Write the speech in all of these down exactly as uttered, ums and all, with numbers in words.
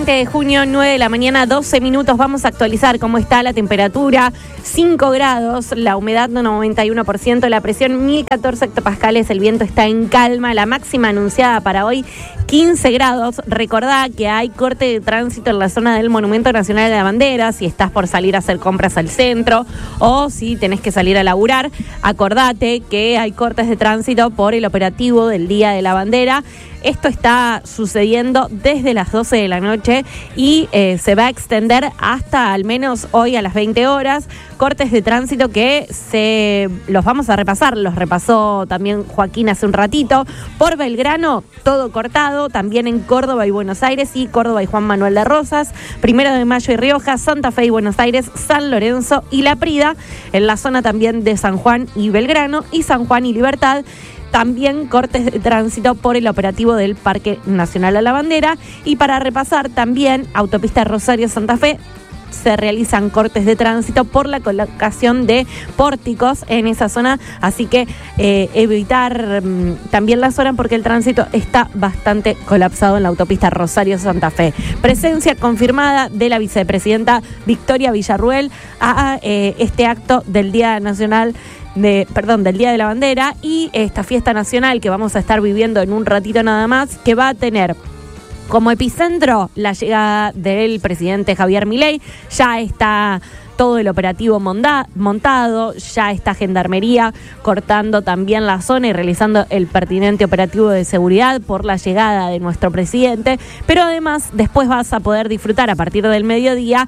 veinte de junio, nueve de la mañana, doce minutos. Vamos a actualizar cómo está la temperatura. cinco grados, la humedad noventa y uno por ciento, la presión mil catorce hectopascales, el viento está en calma. La máxima anunciada para hoy, quince grados. Recordá que hay corte de tránsito en la zona del Monumento Nacional de la Bandera, si estás por salir a hacer compras al centro o si tenés que salir a laburar. Acordate que hay cortes de tránsito por el operativo del Día de la Bandera. Esto está sucediendo desde las doce de la noche y eh, se va a extender hasta al menos hoy a las veinte horas. Cortes de tránsito que se los vamos a repasar, los repasó también Joaquín hace un ratito. Por Belgrano, todo cortado, también en Córdoba y Buenos Aires y Córdoba y Juan Manuel de Rosas, Primero de Mayo y Rioja, Santa Fe y Buenos Aires, San Lorenzo y La Prida, en la zona también de San Juan y Belgrano y San Juan y Libertad. También cortes de tránsito por el operativo del Parque Nacional a la Bandera. Y para repasar también, autopista Rosario-Santa Fe, se realizan cortes de tránsito por la colocación de pórticos en esa zona. Así que eh, evitar mmm, también la zona porque el tránsito está bastante colapsado en la autopista Rosario-Santa Fe. Presencia confirmada de la vicepresidenta Victoria Villarruel a eh, este acto del Día Nacional De, perdón, del Día de la Bandera y esta fiesta nacional que vamos a estar viviendo en un ratito nada más, que va a tener como epicentro la llegada del presidente Javier Milei. Ya está todo el operativo monda, montado, ya está Gendarmería cortando también la zona y realizando el pertinente operativo de seguridad por la llegada de nuestro presidente, pero además después vas a poder disfrutar a partir del mediodía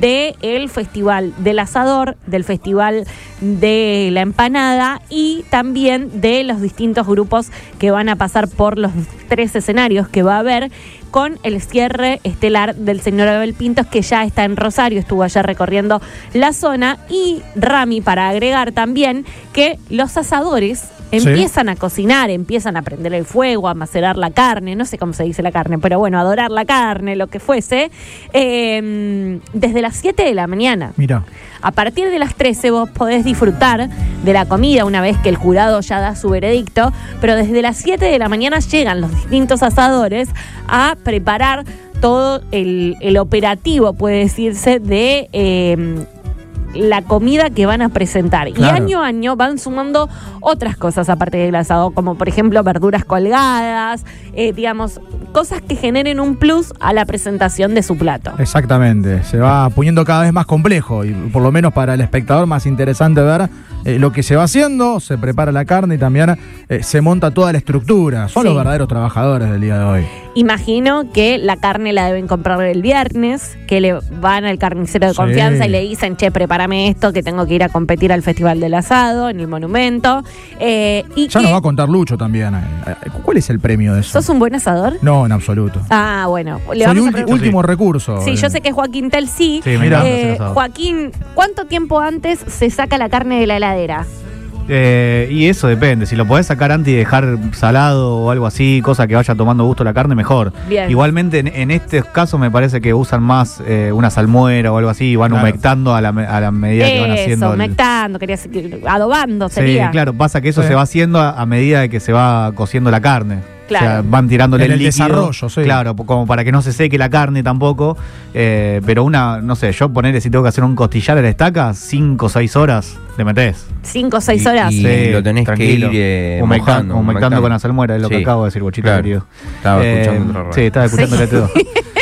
del Festival del Asador, del Festival de la Empanada y también de los distintos grupos que van a pasar por los tres escenarios que va a haber, con el cierre estelar del señor Abel Pintos, que ya está en Rosario, estuvo allá recorriendo la zona. Y Rami, para agregar también que los asadores empiezan sí. a cocinar, empiezan a prender el fuego, a macerar la carne, no sé cómo se dice la carne, pero bueno, a dorar la carne, lo que fuese, eh, desde las siete de la mañana. Mira. A partir de las trece vos podés disfrutar de la comida una vez que el jurado ya da su veredicto, pero desde las siete de la mañana llegan los distintos asadores a preparar todo el, el operativo, puede decirse, de eh, la comida que van a presentar. Claro. Y año a año van sumando otras cosas aparte del asado, como por ejemplo verduras colgadas, eh, digamos, cosas que generen un plus a la presentación de su plato. Exactamente, se va poniendo cada vez más complejo y por lo menos para el espectador más interesante ver eh, lo que se va haciendo, se prepara la carne y también eh, se monta toda la estructura. Son sí. los verdaderos trabajadores del día de hoy. Imagino que la carne la deben comprar el viernes, que le van al carnicero de sí. confianza y le dicen, che, prepárame esto, que tengo que ir a competir al Festival del Asado en el Monumento. Eh, y ya que... nos va a contar Lucho también. ¿Cuál es el premio de eso? ¿Sos un buen asador? No, en absoluto. Ah, bueno. Le Soy vamos ulti- a último sí. recurso. Sí, yo sé que Joaquín Tel sí. Sí, mira. Eh, Joaquín, ¿cuánto tiempo antes se saca la carne de la heladera? Eh, y eso depende, si lo podés sacar antes y dejar salado o algo así, cosa que vaya tomando gusto la carne, mejor. Bien. Igualmente en, en este caso me parece que usan más eh, una salmuera o algo así y van claro. humectando a la, a la medida eso, que van haciendo. Eso, humectando, quería decir, adobando sería. Sí, claro, pasa que eso sí. se va haciendo a, a medida de que se va cociendo la carne. Claro. O sea, van tirándole en el, el líquido, desarrollo, sí. Claro, como para que no se seque la carne tampoco. Eh, pero una, no sé, yo ponerle si tengo que hacer un costillar a la estaca, cinco o seis horas le metés. Cinco o seis horas. Y, y sí, lo tenés tranquilo. que ir eh, humectando, mojando, humectando humectando con la salmuera, es lo sí. que acabo de decir, Bochito Claro. querido. Estaba Eh, escuchando otra radio. Sí, estaba escuchando Sí. el todo.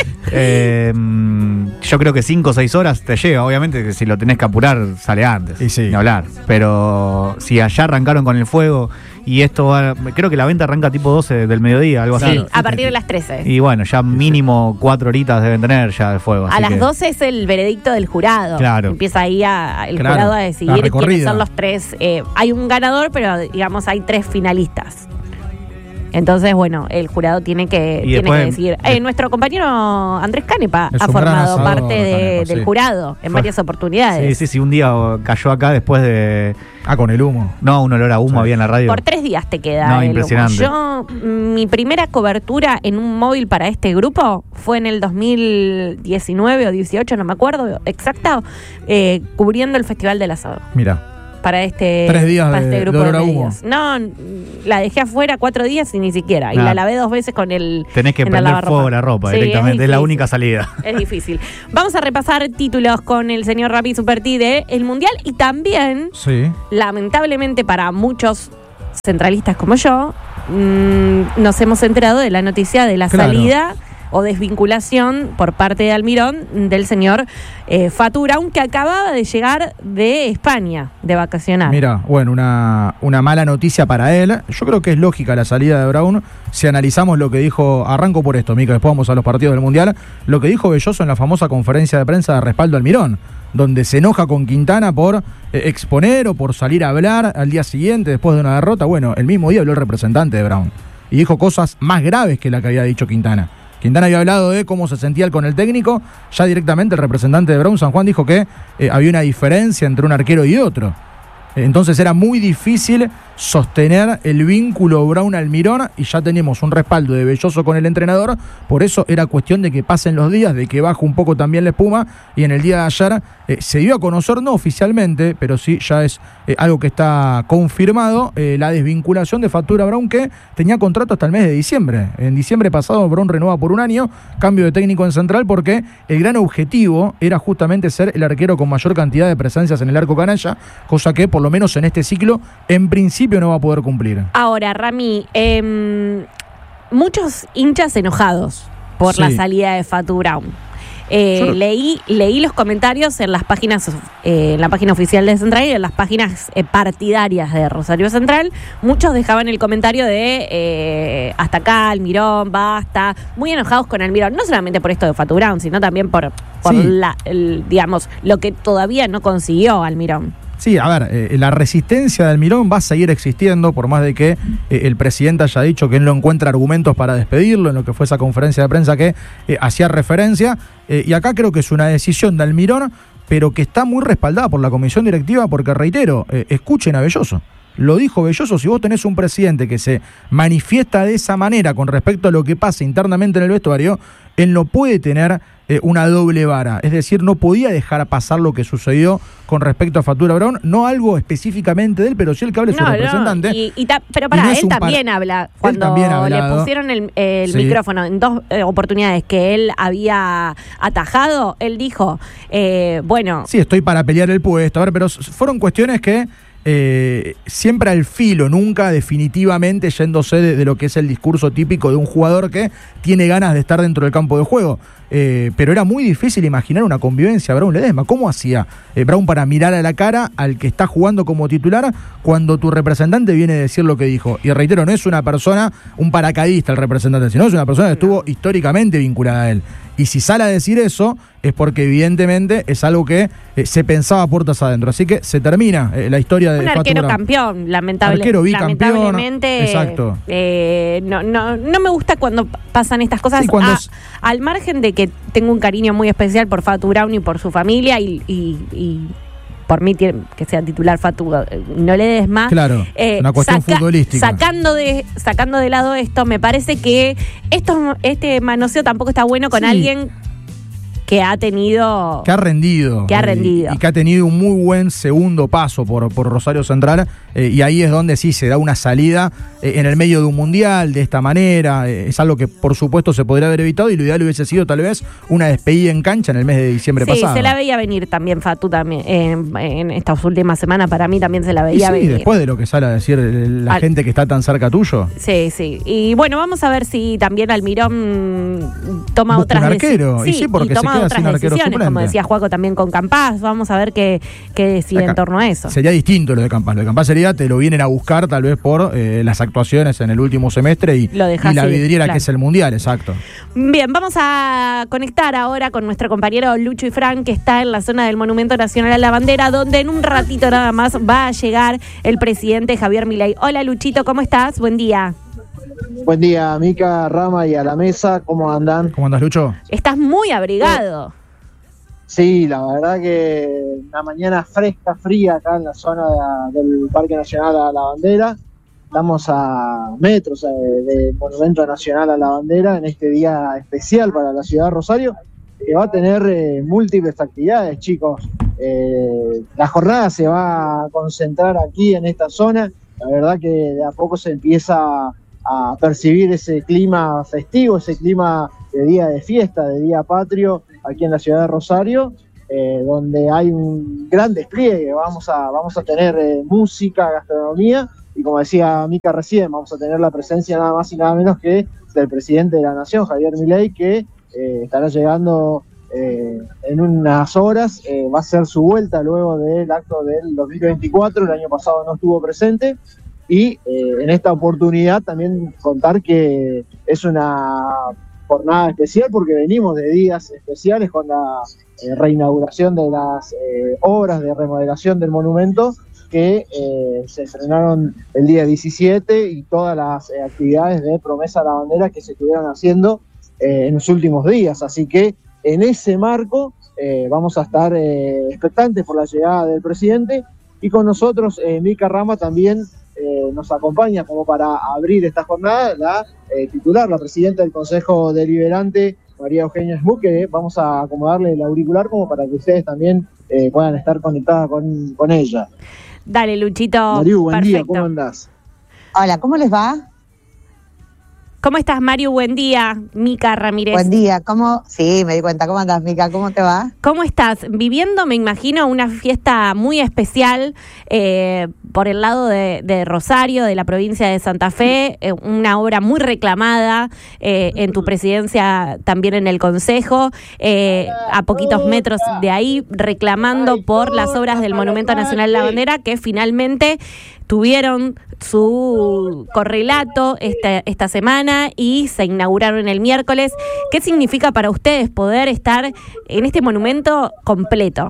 Eh, yo creo que cinco o seis horas te llega. Obviamente que si lo tenés que apurar sale antes, y sí. ni hablar. Pero si allá arrancaron con el fuego y esto va, creo que la venta arranca tipo doce del mediodía, algo Sí, así. a partir de las trece. Y bueno, ya mínimo cuatro horitas deben tener ya el fuego. A así las que... doce es el veredicto del jurado. Claro. Empieza ahí a, el Claro, jurado a la decidir quiénes recorrida. son los tres. Eh, hay un ganador, pero digamos hay tres finalistas. Entonces, bueno, el jurado tiene que, Y tiene después- que decidir. Eh, nuestro compañero Andrés Canepa Es ha un gran formado asador, parte de- Canepa, del sí. jurado en Fue- varias oportunidades. Sí, sí, sí, un día cayó acá después de... Ah, con el humo. No, un olor a humo Sí. había en la radio. Por tres días te queda No, el impresionante. humo. Yo, mm, mi primera cobertura en un móvil para este grupo fue en el dos mil diecinueve o dieciocho, no me acuerdo exacta, eh, cubriendo el Festival del Asado. Mira. para este, Tres días para de- este de grupo de, olor a humo. medios. No, la dejé afuera cuatro días y ni siquiera. Y Nah. la lavé dos veces con el. Tenés que en el prender lavarropa. fuego la ropa Sí, directamente, es, la difícil. única salida. Es difícil. Vamos a repasar títulos con el señor Rapi Superti de el Mundial y también, Sí. lamentablemente para muchos centralistas como yo, mmm, nos hemos enterado de la noticia de la Claro. salida o desvinculación por parte de Almirón del señor eh, Fatura, aunque acababa de llegar de España, de vacacionar. Mira, bueno, una, una mala noticia para él. Yo creo que es lógica la salida de Brown. Si analizamos lo que dijo, arranco por esto, Mica, después vamos a los partidos del Mundial, lo que dijo Belloso en la famosa conferencia de prensa de respaldo a Almirón, donde se enoja con Quintana por eh, exponer o por salir a hablar al día siguiente después de una derrota. Bueno, el mismo día habló el representante de Brown y dijo cosas más graves que la que había dicho Quintana. Quintana había hablado de cómo se sentía él con el técnico. Ya directamente el representante de Brown, San Juan, dijo que eh, había una diferencia entre un arquero y otro. Entonces era muy difícil sostener el vínculo Brown-Almirón y ya tenemos un respaldo de Belloso con el entrenador. Por eso era cuestión de que pasen los días, de que baje un poco también la espuma. Y en el día de ayer eh, se dio a conocer, no oficialmente, pero sí ya es eh, algo que está confirmado, eh, la desvinculación de Fatura Brown, que tenía contrato hasta el mes de diciembre. En diciembre pasado Brown renueva por un año, cambio de técnico en Central, porque el gran objetivo era justamente ser el arquero con mayor cantidad de presencias en el arco canalla, cosa que por lo menos en este ciclo en principio no va a poder cumplir. Ahora, Rami, eh, muchos hinchas enojados por Sí. la salida de Fatu Brown. Eh, Yo- leí, leí los comentarios en las páginas, eh, en la página oficial de Central y en las páginas eh, partidarias de Rosario Central. Muchos dejaban el comentario de eh, hasta acá, Almirón, basta, muy enojados con Almirón, no solamente por esto de Fatu Brown, sino también por, por Sí. la, el, digamos, lo que todavía no consiguió Almirón. Sí, a ver, eh, la resistencia de Almirón va a seguir existiendo, por más de que eh, el presidente haya dicho que él no encuentra argumentos para despedirlo, en lo que fue esa conferencia de prensa que eh, hacía referencia. Eh, y acá creo que es una decisión de Almirón, pero que está muy respaldada por la comisión directiva, porque reitero, eh, escuchen a Belloso. Lo dijo Belloso, si vos tenés un presidente que se manifiesta de esa manera con respecto a lo que pasa internamente en el vestuario, él no puede tener eh, una doble vara. Es decir, no podía dejar pasar lo que sucedió con respecto a Fatura Brown, no algo específicamente de él, pero sí el que hable es su No, representante. no, y, y ta- pero Y para, no es él un par- también habla. Cuando también ha le hablado. pusieron el, el Sí. micrófono en dos eh, oportunidades que él había atajado, él dijo, eh, bueno, Sí, estoy para pelear el puesto. A ver, pero s- fueron cuestiones que eh, siempre al filo, nunca definitivamente yéndose de, de lo que es el discurso típico de un jugador que tiene ganas de estar dentro del campo de juego. Eh, pero era muy difícil imaginar una convivencia Brown-Ledesma. ¿Cómo hacía eh, Brown para mirar a la cara al que está jugando como titular cuando tu representante viene a decir lo que dijo? Y reitero, no es una persona, un paracaidista el representante, sino es una persona que estuvo históricamente vinculada a él. Y si sale a decir eso, es porque evidentemente es algo que eh, se pensaba a puertas adentro. Así que se termina eh, la historia de un Fatu arquero Brown. campeón, lamentable, Arquero bicampeón, lamentablemente. exacto. eh, no, no, no me gusta cuando pasan estas cosas. Sí, cuando Ah, es- al margen de que tengo un cariño muy especial por Fatu Brown y por su familia y, y, y por mí tiene- que sea titular Fatu, eh, no le des más. Claro, Eh, una cuestión futbolística. Sacando de, sacando de lado esto, me parece que esto, este manoseo tampoco está bueno con Sí. alguien que ha tenido... Que ha rendido. Que ha eh, rendido. Y, y que ha tenido un muy buen segundo paso por, por Rosario Central. eh, y ahí es donde sí se da una salida eh, en el medio de un mundial, de esta manera. eh, es algo que por supuesto se podría haber evitado y lo ideal hubiese sido tal vez una despedida en cancha en el mes de diciembre Sí, pasado. se la veía venir también Fatu también en, en estas últimas semanas, para mí también se la Y veía sí, venir. después de lo que sale a decir eh, la Al- gente que está tan cerca tuyo. Sí, sí. Y bueno, vamos a ver si también Almirón toma Busca otras un arquero, deci- y sí, porque y toma se queda otras sin arquero decisiones, como suplente. decía Juaco también con Campás. Vamos a ver qué, qué decide Acá en torno a eso. Sería distinto lo de Campas. Lo de Campas sería, te lo vienen a buscar tal vez por eh, las actuaciones en el último semestre y, Lo dejás y la ir, vidriera claro. que es el mundial, exacto. Bien, vamos a conectar ahora con nuestro compañero Lucho y Fran, que está en la zona del Monumento Nacional a la Bandera, donde en un ratito nada más va a llegar el presidente Javier Milei. Hola Luchito, ¿cómo estás? Buen día. Buen día, Mica, Rama y a la mesa, ¿cómo andan? ¿Cómo andas, Lucho? Estás muy abrigado. Sí, la verdad que una mañana fresca, fría acá en la zona de- del Parque Nacional a la Bandera. Estamos a metros eh, del Monumento Nacional a la Bandera en este día especial para la ciudad de Rosario, que va a tener eh, múltiples actividades, chicos. Eh, la jornada se va a concentrar aquí en esta zona. La verdad que de a poco se empieza a percibir ese clima festivo, ese clima de día de fiesta, de día patrio, aquí en la ciudad de Rosario, eh, donde hay un gran despliegue. Vamos a, vamos a tener eh, música, gastronomía, y como decía Mica recién, vamos a tener la presencia nada más y nada menos que del presidente de la Nación, Javier Milei, que eh, estará llegando eh, en unas horas. Eh, va a ser su vuelta luego del acto del dos mil veinticuatro, el año pasado no estuvo presente. Y eh, en esta oportunidad también contar que es una jornada especial porque venimos de días especiales con la eh, reinauguración de las eh, obras de remodelación del monumento que eh, se estrenaron el día diecisiete, y todas las eh, actividades de promesa a la bandera que se estuvieron haciendo eh, en los últimos días. Así que en ese marco eh, vamos a estar eh, expectantes por la llegada del presidente, y con nosotros eh, Mica Rama también Eh, nos acompaña como para abrir esta jornada la eh, titular, la presidenta del Consejo Deliberante, María Eugenia Schmuck, que vamos a acomodarle el auricular como para que ustedes también eh, puedan estar conectadas con, con ella. Dale, Luchito. Mariu, buen perfecto. día, ¿cómo andás? Hola, ¿cómo les va? ¿Cómo estás, Mariu? Buen día. Mica Ramírez. Buen día, ¿cómo? Sí, me di cuenta. ¿Cómo andás, Mica? ¿Cómo te va? ¿Cómo estás? Viviendo, me imagino, una fiesta muy especial eh, por el lado de, de Rosario, de la provincia de Santa Fe, eh, una obra muy reclamada eh, en tu presidencia, también en el Consejo, eh, a poquitos metros de ahí, reclamando por las obras del Monumento Nacional de la Bandera, que finalmente tuvieron su correlato esta, esta semana y se inauguraron el miércoles. ¿Qué significa para ustedes poder estar en este monumento completo?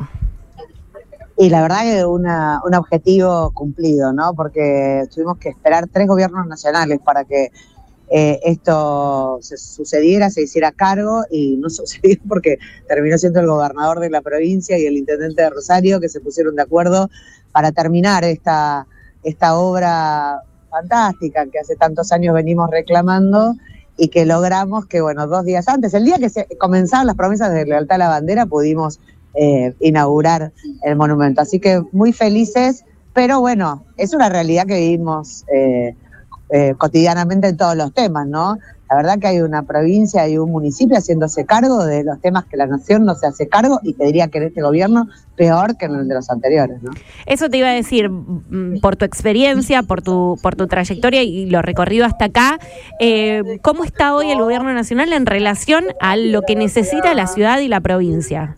Y la verdad que una, un objetivo cumplido, ¿no? Porque tuvimos que esperar tres gobiernos nacionales para que eh, esto se sucediera, se hiciera cargo, y no sucedió porque terminó siendo el gobernador de la provincia y el intendente de Rosario que se pusieron de acuerdo para terminar esta... esta obra fantástica que hace tantos años venimos reclamando, y que logramos que, bueno, dos días antes, el día que se comenzaban las promesas de lealtad a la bandera, pudimos eh, inaugurar el monumento. Así que muy felices, pero bueno, es una realidad que vivimos eh, eh, cotidianamente en todos los temas, ¿no? La verdad que hay una provincia y un municipio haciéndose cargo de los temas que la nación no se hace cargo, y te diría que en este gobierno peor que en el de los anteriores, ¿no? Eso te iba a decir, por tu experiencia, por tu por tu trayectoria y lo recorrido hasta acá, eh, ¿cómo está hoy el gobierno nacional en relación a lo que necesita la ciudad y la provincia?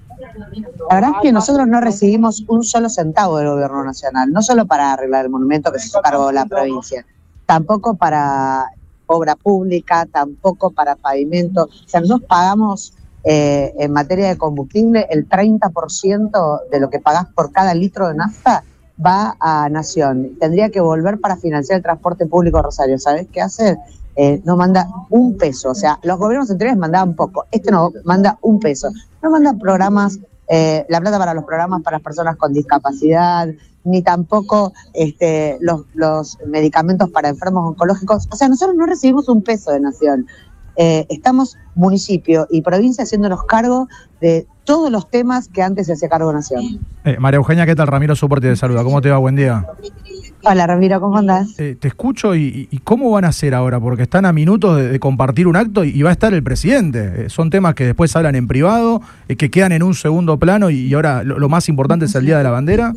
La verdad es que nosotros no recibimos un solo centavo del gobierno nacional, no solo para arreglar el monumento que se hizo cargo de la provincia, tampoco para obra pública, tampoco para pavimento. O sea, nosotros pagamos eh, en materia de combustible el treinta por ciento de lo que pagás por cada litro de nafta va a Nación. Tendría que volver para financiar el transporte público de Rosario. ¿Sabés qué hace? Eh, no manda un peso. O sea, los gobiernos anteriores mandaban poco. Este no manda un peso. No manda programas, eh, la plata para los programas para las personas con discapacidad, ni tampoco este, los, los medicamentos para enfermos oncológicos. O sea, nosotros no recibimos un peso de Nación. Eh, estamos municipio y provincia haciéndonos cargo de todos los temas que antes se hacía cargo Nación. Eh, María Eugenia, ¿qué tal? Ramiro Soporti te saluda. ¿Cómo te va? Buen día. Hola, Ramiro, ¿cómo andás? Eh, te escucho y, y ¿cómo van a hacer ahora? Porque están a minutos de, de compartir un acto y, y va a estar el presidente. Eh, son temas que después hablan en privado, eh, que quedan en un segundo plano, y, y ahora lo, lo más importante es el Día de la Bandera.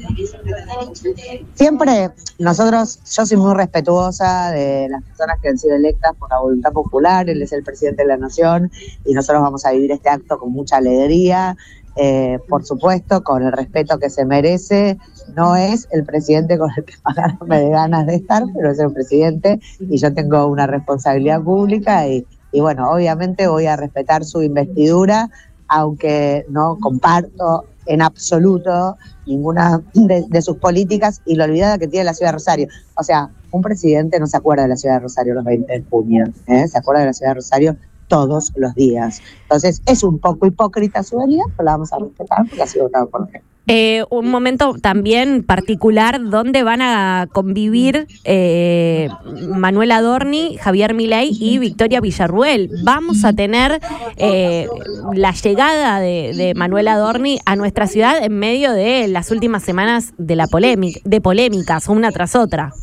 Siempre nosotros, yo soy muy respetuosa de las personas que han sido electas por la voluntad popular. Él es el presidente de la Nación y nosotros vamos a vivir este acto con mucha alegría. Eh, por supuesto, con el respeto que se merece. No es el presidente con el que más ganas me de ganas de estar, pero es el presidente y yo tengo una responsabilidad pública y, y bueno, obviamente voy a respetar su investidura, aunque no comparto en absoluto ninguna de, de sus políticas y lo olvidada que tiene la ciudad de Rosario. O sea, un presidente no se acuerda de la ciudad de Rosario los veinte de junio, ¿eh? Se acuerda de la ciudad de Rosario todos los días. Entonces, es un poco hipócrita su venida, pero la vamos a respetar porque ha sido votado por él. Eh, un momento también particular donde van a convivir eh, Manuel Adorni, Javier Milei y Victoria Villarruel. Vamos a tener eh, la llegada de, de Manuel Adorni a nuestra ciudad en medio de las últimas semanas de la polémica, de polémicas, una tras otra.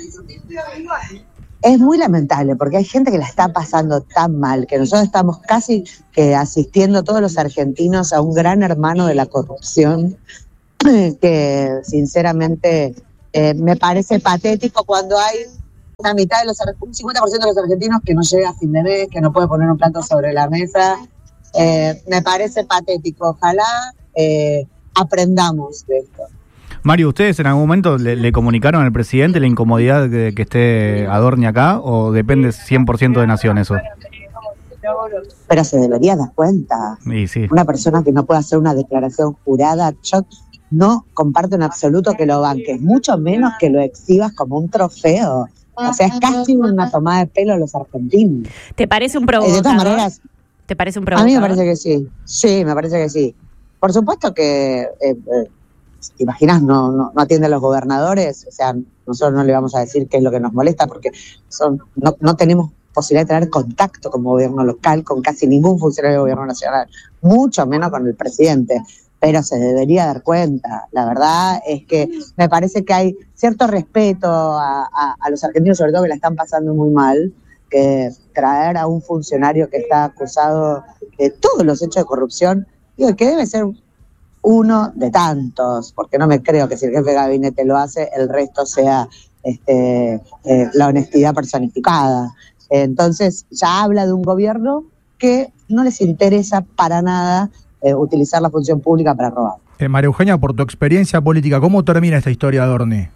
Es muy lamentable porque hay gente que la está pasando tan mal que nosotros estamos casi que asistiendo todos los argentinos a un gran hermano de la corrupción que sinceramente eh, me parece patético cuando hay una mitad de los un cincuenta por ciento de los argentinos que no llega a fin de mes, que no puede poner un plato sobre la mesa. Eh, me parece patético. Ojalá eh, aprendamos de esto. Mario, ¿ustedes en algún momento le, le comunicaron al presidente la incomodidad de que esté Adorni acá o depende cien por ciento de Nación eso? Pero se debería dar cuenta. Y sí. Una persona que no puede hacer una declaración jurada, yo no comparto en absoluto que lo banques, mucho menos que lo exhibas como un trofeo. O sea, es casi una tomada de pelo a los argentinos. ¿Te parece un Eh, provocador? de todas maneras, ¿Te parece un a provocador? mí me parece que sí. Sí, me parece que sí. Por supuesto que, eh, eh, ¿te imaginas? No, no, no atiende a los gobernadores. O sea, nosotros no le vamos a decir qué es lo que nos molesta porque son, no, no tenemos posibilidad de tener contacto como gobierno local con casi ningún funcionario del gobierno nacional, mucho menos con el presidente, pero se debería dar cuenta. La verdad es que me parece que hay cierto respeto a, a, a los argentinos, sobre todo que la están pasando muy mal, que traer a un funcionario que está acusado de todos los hechos de corrupción, digo, que debe ser uno de tantos, porque no me creo que si el jefe de gabinete lo hace, el resto sea este, eh, la honestidad personificada. Entonces ya habla de un gobierno que no les interesa para nada eh, utilizar la función pública para robar. Eh, María Eugenia, por tu experiencia política, ¿cómo termina esta historia de Adorni?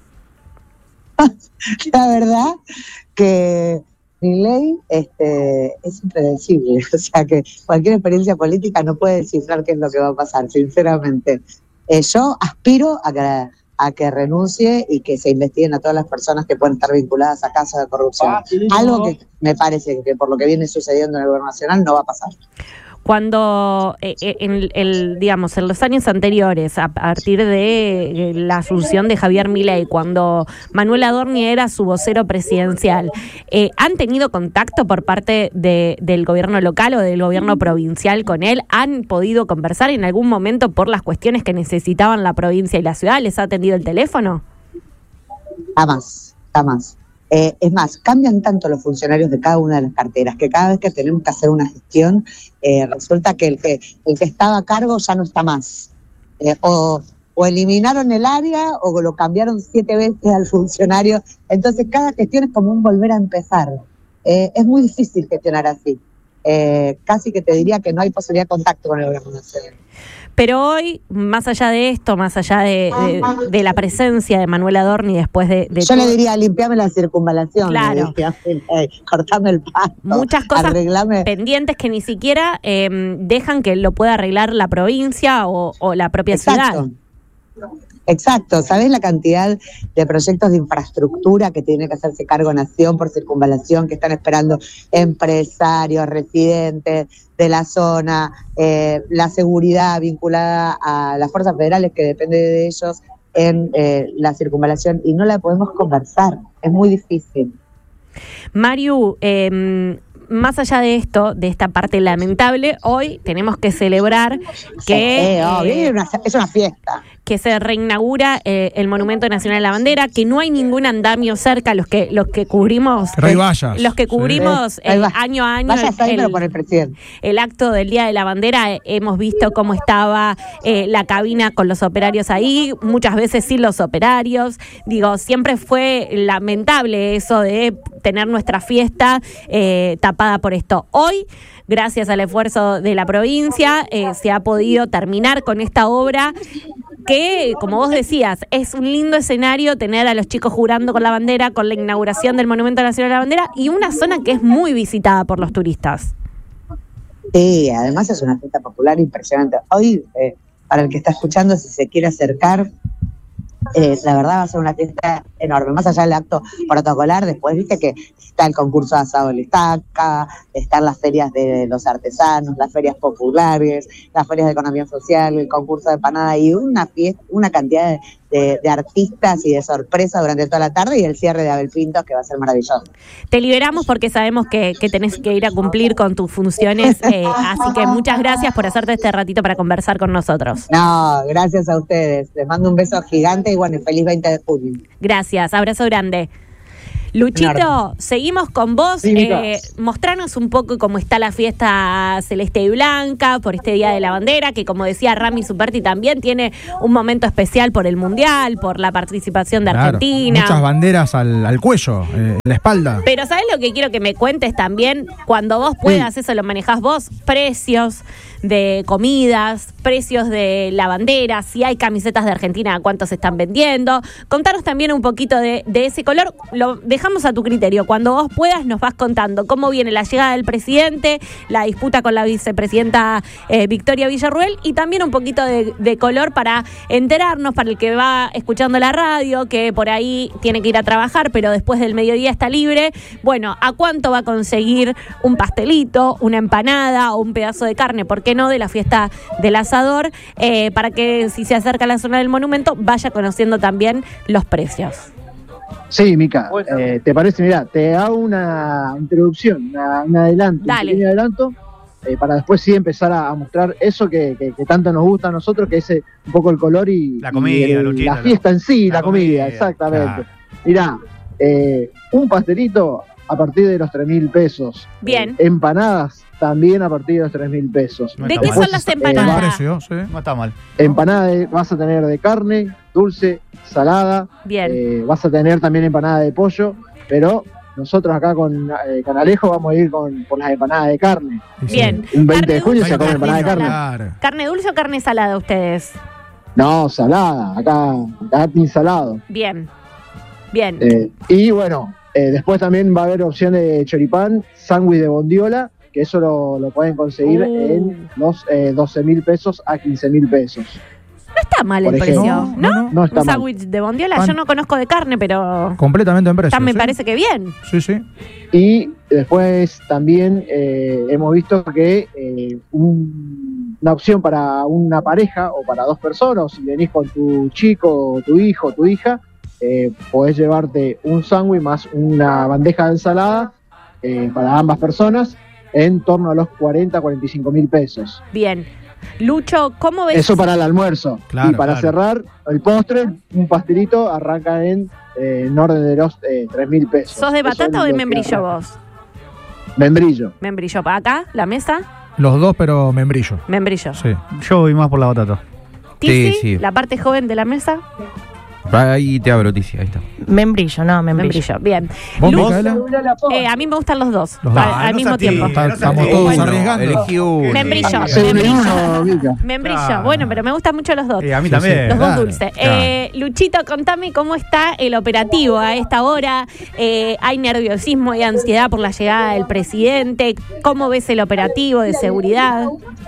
La verdad que Milei este, es impredecible, o sea que cualquier experiencia política no puede descifrar qué es lo que va a pasar, sinceramente. Eh, yo aspiro a que, a que renuncie y que se investiguen a todas las personas que pueden estar vinculadas a casos de corrupción. Algo que me parece que por lo que viene sucediendo en el gobierno nacional no va a pasar. Cuando eh, en el digamos en los años anteriores, a partir de eh, la asunción de Javier Milei, cuando Manuel Adorni era su vocero presidencial, eh, ¿han tenido contacto por parte de, del gobierno local o del gobierno provincial con él? ¿Han podido conversar en algún momento por las cuestiones que necesitaban la provincia y la ciudad? ¿Les ha atendido el teléfono? Jamás, jamás. Eh, es más, cambian tanto los funcionarios de cada una de las carteras que cada vez que tenemos que hacer una gestión, eh, resulta que el, que el que estaba a cargo ya no está más. Eh, o, o eliminaron el área o lo cambiaron siete veces al funcionario. Entonces cada gestión es como un volver a empezar. Eh, es muy difícil gestionar así. Eh, casi que te diría que no hay posibilidad de contacto con el gobierno nacional. Pero hoy, más allá de esto, más allá de, de, de la presencia de Manuel Adorni después de, de Yo todo, le diría, limpiame la circunvalación, claro, limpiame, eh, cortame el pasto, muchas cosas arreglame. pendientes que ni siquiera eh, dejan que lo pueda arreglar la provincia o, o la propia Exacto. ciudad. Exacto, ¿sabés la cantidad de proyectos de infraestructura que tiene que hacerse cargo Nación por circunvalación, que están esperando empresarios, residentes de la zona, eh, la seguridad vinculada a las fuerzas federales que depende de ellos en eh, la circunvalación y no la podemos conversar, es muy difícil. Mariu, eh, más allá de esto, de esta parte lamentable, hoy tenemos que celebrar que, eh, oh, eh, es, una, es una fiesta. que se reinaugura eh, el Monumento Nacional de la Bandera, que no hay ningún andamio cerca, los que los que cubrimos, Que no hay vallas. los que cubrimos Sí. eh, Ahí va. año a año Vayas ahí, el, pero por el presidente. el acto del Día de la Bandera, eh, hemos visto cómo estaba eh, la cabina con los operarios ahí, muchas veces sin los operarios. Digo, siempre fue lamentable eso de tener nuestra fiesta eh, tapada por esto. Hoy, gracias al esfuerzo de la provincia, eh, se ha podido terminar con esta obra que, como vos decías, es un lindo escenario tener a los chicos jurando con la bandera, con la inauguración del Monumento Nacional de la Bandera y una zona que es muy visitada por los turistas. Sí, además es una fiesta popular impresionante. Hoy, eh, para el que está escuchando, si se quiere acercar, Eh, la verdad va a ser una fiesta enorme, más allá del acto protocolar. Después viste que está el concurso de asado de la estaca, están las ferias de los artesanos, las ferias populares, las ferias de economía social, el concurso de empanada y una fiesta, una cantidad de, de, de artistas y de sorpresa durante toda la tarde, y el cierre de Abel Pintos, que va a ser maravilloso. Te liberamos porque sabemos que, que tenés que ir a cumplir con tus funciones, eh, así que muchas gracias por hacerte este ratito para conversar con nosotros. No, gracias a ustedes. Les mando un beso gigante y bueno, feliz veinte de junio. Gracias, abrazo grande. Luchito, Claro. seguimos con vos. Sí, Mica. eh, mostranos un poco cómo está la fiesta celeste y blanca por este Día de la Bandera, que como decía Rami Superti también tiene un momento especial por el Mundial, por la participación de Claro, Argentina. muchas banderas al, al cuello, eh, en la espalda. Pero ¿sabés lo que quiero que me cuentes también? Cuando vos puedas, eso lo manejás vos, precios de comidas, precios de la bandera, si hay camisetas de Argentina, cuántos se están vendiendo. Contanos también un poquito de, de ese color, lo dejamos a tu criterio. Cuando vos puedas nos vas contando cómo viene la llegada del presidente, la disputa con la vicepresidenta eh, Victoria Villarruel, y también un poquito de, de color para enterarnos, para el que va escuchando la radio, que por ahí tiene que ir a trabajar, pero después del mediodía está libre. Bueno, ¿a cuánto va a conseguir un pastelito, una empanada o un pedazo de carne? ¿Por qué no? De la fiesta del asador, eh, para que si se acerca a la zona del monumento vaya conociendo también los precios. Sí, Mica, eh, ¿te parece? Mirá, te hago una introducción, una, un adelanto, Dale. un pequeño adelanto, eh, para después sí empezar a, a mostrar eso que, que, que tanto nos gusta a nosotros, que es eh, un poco el color y, La comida, y el- Luchito, la fiesta en sí, la la, comida, comida, exactamente. claro. Mirá, eh, un pastelito a partir de los tres mil pesos. Bien. Eh, empanadas también a partir de los tres mil pesos. No ¿De está qué mal. son las Eh, Buen empanadas? precio, sí. No está mal. Empanada de- vas a tener de carne, dulce, salada. Bien. Eh, vas a tener también empanada de pollo, pero nosotros acá con, eh, con Alejo vamos a ir con, por las empanadas de carne. Sí, sí. Bien. Un veinte Carne de junio dulce se o come carne empanada de carne. salada? Claro. ¿Carne dulce o carne salada ustedes? No, salada, acá, acá team salado. Bien. Bien. Eh, y bueno, eh, después también va a haber opción de choripán, sándwich de bondiola, que eso lo, lo pueden conseguir Uh. en los eh, doce mil pesos a quince mil pesos. No está mal el por precio, ejemplo. ¿no? No, no, No está Un mal. sándwich de bondiola, Pan. yo no conozco de carne, pero Completamente en precio. está- me sí. parece que bien. Sí, sí. Y después también eh, hemos visto que eh, un- una opción para una pareja o para dos personas, si venís con tu chico, o tu hijo, o tu hija, eh, podés llevarte un sándwich más una bandeja de ensalada eh, para ambas personas en torno a los cuarenta, cuarenta y cinco mil pesos. Bien. Lucho, ¿cómo ves? Eso para el almuerzo. Claro, y para claro. cerrar, el postre, un pastelito, arranca en, eh, en orden de los eh, tres mil pesos. ¿Sos de Eso batata es o de lo que membrillo arranca. vos? Membrillo. Membrillo. ¿Acá? ¿La mesa? Los dos, pero membrillo. Membrillo. Sí. Yo voy más por la batata. ¿Tizi? Sí, sí. ¿La parte joven de la mesa? Ahí te abro, Tizi, ahí está. Membrillo, no, membrillo. Membrillo. Bien. ¿Vos, Lu- Micaela? Eh, a mí me gustan los dos. Los dos. al, Ah, al no mismo se atire, tiempo. no se Estamos atire. todos Bueno. arriesgando. Elegí uno. Membrillo. Hace uno y Membrillo. uno, Mica. Membrillo. Claro. Bueno, pero me gustan mucho los dos. Eh, a mí Sí, también. Los dos Claro, dulces. claro. Eh, Luchito, contame cómo está el operativo a esta hora. Eh, ¿Hay nerviosismo y ansiedad por la llegada del presidente? ¿Cómo ves el operativo de seguridad?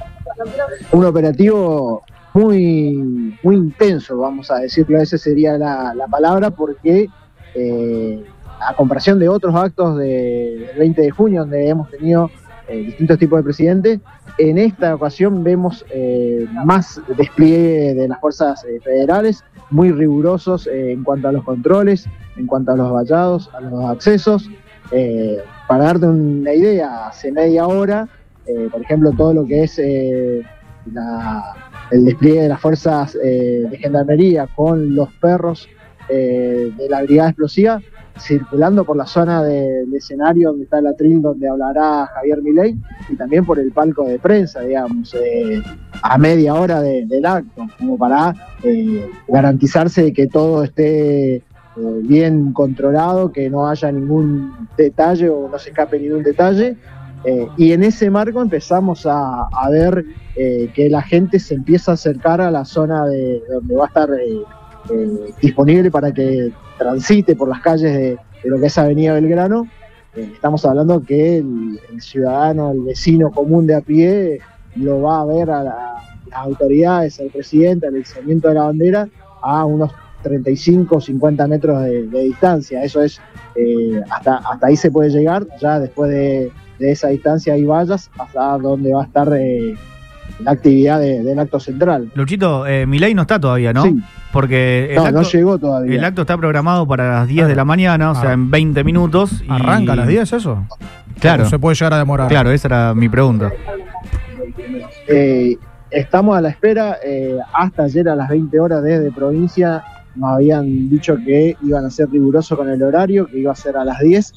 Un operativo muy, muy intenso, vamos a decirlo, esa sería la, la palabra, porque eh, a comparación de otros actos de- del veinte de junio, donde hemos tenido eh, distintos tipos de presidentes, en esta ocasión vemos eh, más despliegue de las fuerzas eh, federales, muy rigurosos eh, en cuanto a los controles, en cuanto a los vallados, a los accesos. Eh, para darte una idea, hace media hora, eh, por ejemplo, todo lo que es eh, la- el despliegue de las fuerzas eh, de gendarmería con los perros eh, de la brigada explosiva circulando por la zona de- del escenario donde está el atril donde hablará Javier Milei, y también por el palco de prensa, digamos, eh, a media hora de- del acto, como para eh, garantizarse de que todo esté eh, bien controlado, que no haya ningún detalle o no se escape ningún detalle. Eh, y en ese marco empezamos a, a ver eh, que la gente se empieza a acercar a la zona de donde va a estar eh, eh, disponible para que transite por las calles de, de lo que es Avenida Belgrano. Eh, estamos hablando que el, el ciudadano, el vecino común de a pie, lo va a ver a la- las autoridades, al presidente, al izamiento de la bandera, a unos treinta y cinco, cincuenta metros de, de distancia. Eso es, eh, hasta, hasta ahí se puede llegar. Ya después de, de esa distancia hay vallas hasta donde va a estar eh, la actividad de, del acto central. Luchito, eh, Milei no está todavía, ¿no? Sí. Porque el, no, acto, no llegó todavía. El acto está programado para las diez de la mañana, o sea, Ah. en veinte minutos. Y... ¿Arranca a las diez eso? Claro. ¿O se puede llegar a demorar? Claro, esa era mi pregunta. Eh, estamos a la espera. Eh, hasta ayer a las veinte horas desde provincia nos habían dicho que iban a ser rigurosos con el horario, que iba a ser a las diez.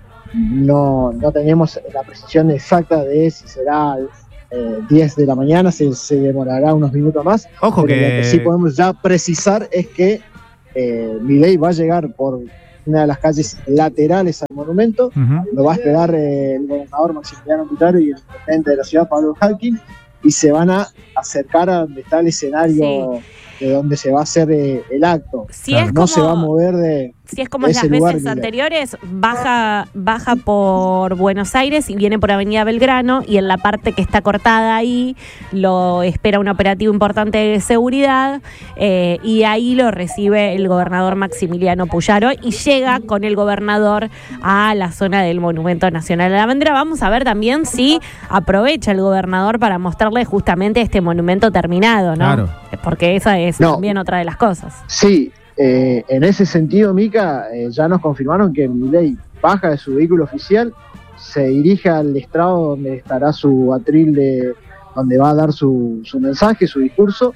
No, no tenemos la precisión exacta de si será eh, diez de la mañana, se, se demorará unos minutos más. Ojo pero que... lo que sí podemos ya precisar es que eh, Milei va a llegar por una de las calles laterales al monumento. Uh-huh. Lo va a esperar eh, el gobernador Maximiliano Pitaro y el presidente de la ciudad, Pablo Halkin, y se van a acercar a donde está el escenario sí. de donde se va a hacer eh, el acto. Si claro, es no como, se va a mover de Si es como en las lugar, veces Milei. anteriores, baja, baja por Buenos Aires y viene por Avenida Belgrano, y en la parte que está cortada ahí lo espera un operativo importante de seguridad, eh, y ahí lo recibe el gobernador Maximiliano Puyaro y llega con el gobernador a la zona del Monumento Nacional a la Bandera. Vamos a ver también si aprovecha el gobernador para mostrarle justamente este monumento terminado, ¿no? Claro. Porque esa es No. también otra de las cosas. Sí, eh, en ese sentido, Mica, eh, ya nos confirmaron que Milei baja de su vehículo oficial, se dirige al estrado donde estará su atril, de, donde va a dar su, su mensaje, su discurso,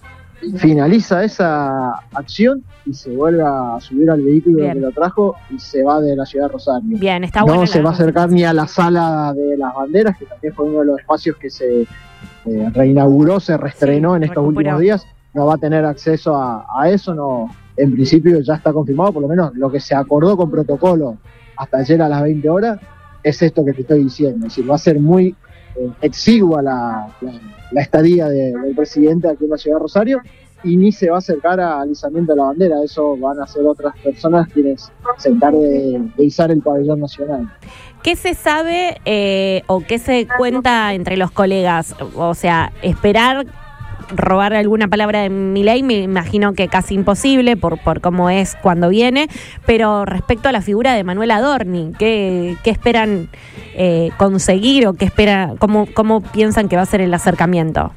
finaliza esa acción y se vuelve a subir al vehículo Bien. que lo trajo y se va de la ciudad de Rosario. Bien, está No bueno. se va a acercar ni a la sala de las banderas, que también fue uno de los espacios que se eh, reinauguró, se reestrenó Sí, en estos recuperó. últimos días. No va a tener acceso a, a eso, no. En principio ya está confirmado, por lo menos lo que se acordó con protocolo hasta ayer a las veinte horas, es esto que te estoy diciendo. Es decir, va a ser muy eh, exigua la, la, la estadía de, del presidente aquí en la ciudad de Rosario, y ni se va a acercar al izamiento de la bandera. Eso van a ser otras personas quienes se encarguen de, de izar el pabellón nacional. ¿Qué se sabe eh, o qué se cuenta entre los colegas? O sea, esperar robar alguna palabra de Milei, me imagino que casi imposible por, por cómo es cuando viene, pero respecto a la figura de Manuel Adorni, ¿qué, qué esperan eh, conseguir o qué espera, cómo, cómo piensan que va a ser el acercamiento?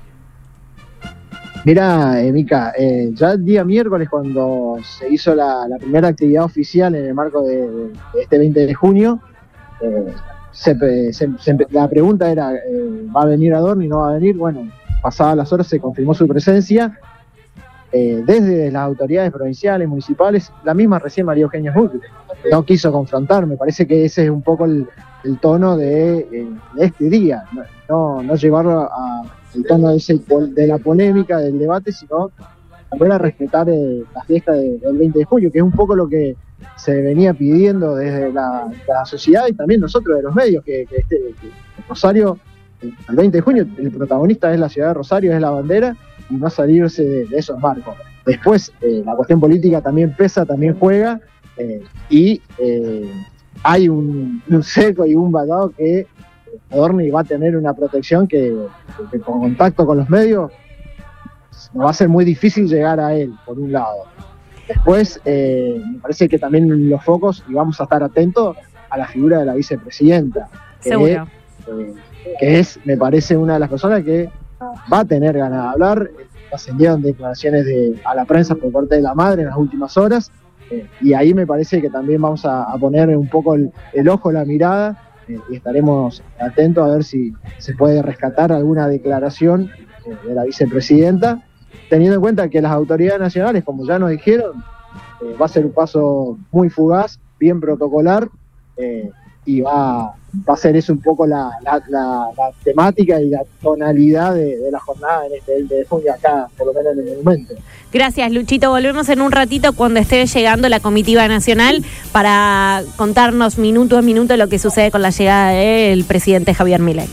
Mira, eh, Mica, eh, ya el día miércoles, cuando se hizo la, la primera actividad oficial en el marco de, de este veinte de junio, eh, se, se, se, la pregunta era, eh, ¿va a venir Adorni? ¿No va a venir? Bueno, pasadas las horas se confirmó su presencia, eh, desde las autoridades provinciales, municipales. La misma recién María Eugenia Buch no quiso confrontar. Me parece que ese es un poco el, el tono de, eh, de este día, no, no, no llevarlo a el tono de, ese, de la polémica, del debate, sino también a respetar eh, la fiesta de, del veinte de junio, que es un poco lo que se venía pidiendo desde la, la sociedad y también nosotros de los medios, que, que, este, que Rosario, el veinte de junio, el protagonista es la ciudad de Rosario, es la bandera, y no salirse de, de esos marcos. Después, eh, la cuestión política también pesa, también juega, eh, y eh, hay un, un cerco y un vallado que Adorni va a tener una protección que, que con contacto con los medios nos va a ser muy difícil llegar a él, por un lado. Después, eh, me parece que también los focos, y vamos a estar atentos a la figura de la vicepresidenta, que, Seguro. eh, que es, me parece, una de las personas que va a tener ganas de hablar. Ascendieron declaraciones de, a la prensa por parte de la madre en las últimas horas, eh, y ahí me parece que también vamos a, a poner un poco el, el ojo, la mirada, eh, y estaremos atentos a ver si se puede rescatar alguna declaración eh, de la vicepresidenta, teniendo en cuenta que las autoridades nacionales, como ya nos dijeron, eh, va a ser un paso muy fugaz, bien protocolar, eh, y va, va a ser eso un poco la, la, la, la temática y la tonalidad de, de la jornada en este veinte de junio acá, por lo menos en el monumento. Gracias, Luchito. Volvemos en un ratito cuando esté llegando la comitiva nacional para contarnos minuto a minuto lo que sucede con la llegada del presidente Javier Milei.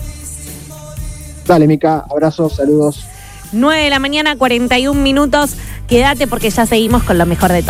Dale, Mica, abrazos, saludos. nueve de la mañana, cuarenta y un minutos. Quédate porque ya seguimos con lo mejor de todo.